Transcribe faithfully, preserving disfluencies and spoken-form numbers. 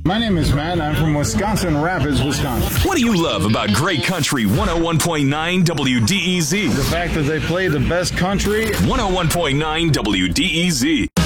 My name is Matt, and I'm from Wisconsin Rapids, Wisconsin. What do you love about Great Country one oh one point nine W D E Z? The fact that they play the best country. one oh one point nine W D E Z.